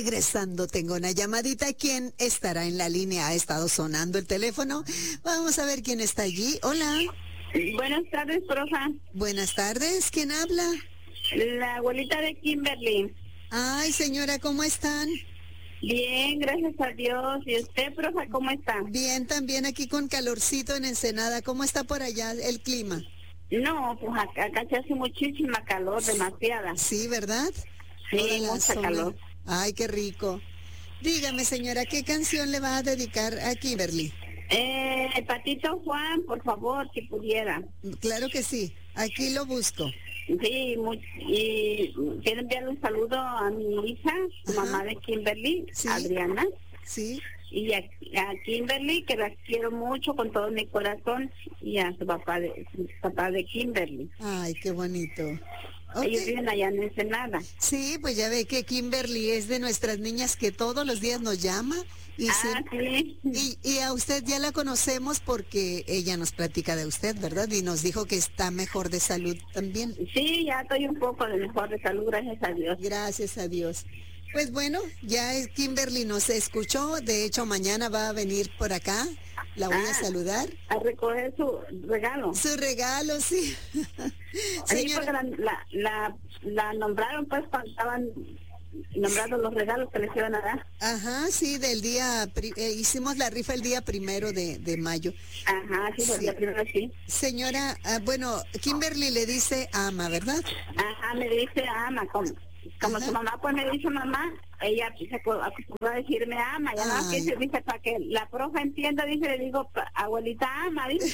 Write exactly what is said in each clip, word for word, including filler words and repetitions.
regresando, tengo una llamadita. ¿Quién estará en la línea? Ha estado sonando el teléfono. Vamos a ver quién está allí. Hola. Buenas tardes, profa. Buenas tardes. ¿Quién habla? La abuelita de Kimberly. Ay, señora, ¿cómo están? Bien, gracias a Dios. ¿Y usted, profa, cómo está? Bien, también aquí con calorcito en Ensenada. ¿Cómo está por allá el clima? No, pues acá, acá se hace muchísima calor, demasiada. Sí, ¿verdad? Sí, Toda la mucha zona. calor. Ay, qué rico. Dígame, señora, ¿qué canción le va a dedicar a Kimberly? Eh, Patito Juan, por favor, si pudiera. Claro que sí. Aquí lo busco. Sí, muy, y quiero enviarle un saludo a mi hija, su Ajá. mamá de Kimberly, Sí. Adriana. Sí. Y a, a Kimberly, que la quiero mucho con todo mi corazón, y a su papá de, su papá de Kimberly. Ay, qué bonito. Ok. Ellos viven allá en Ensenada. Sí, pues ya ve que Kimberly es de nuestras niñas que todos los días nos llama y, Ah, siem- sí. y, y a usted ya la conocemos porque ella nos platica de usted, ¿verdad? Y nos dijo que está mejor de salud también. Sí, ya estoy un poco de mejor de salud, gracias a Dios. Gracias a Dios. Pues bueno, ya es- Kimberly nos escuchó, de hecho mañana va a venir por acá, la voy a Ah. saludar. A recoger su regalo. Su regalo, sí. Sí, porque Señora, la, la, la, la nombraron pues cuando estaban nombrando los regalos que les iban a dar. ajá, sí, del día, pri- eh, hicimos la rifa el día primero de, de mayo. Ajá, sí, pues Sí. la primera sí. Señora, ah, bueno, Kimberly le dice ama, ¿verdad? Ajá, me dice ama, como, como Ajá. su mamá pues me dice mamá, ella se acu- acostumbró a decirme ama, ya nada más que Ay. dice, dice, para que la profa entienda, dice, le digo, "Pa- abuelita ama, dice,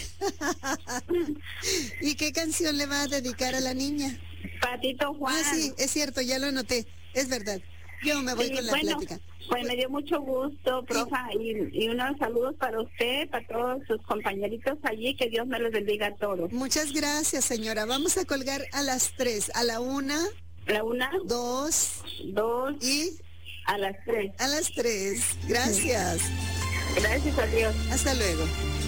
¿Y qué canción le va a dedicar a la niña? Patito Juan. Ah, sí, es cierto, ya lo anoté, es verdad. Yo me voy Sí, con la bueno, plática. pues me dio mucho gusto, profa, y, y unos saludos para usted, para todos sus compañeritos allí, que Dios me los bendiga a todos. Muchas gracias, señora. Vamos a colgar a las tres, a la una, La una, dos dos, y a las tres. a las tres. Gracias. Gracias a Dios. Hasta luego.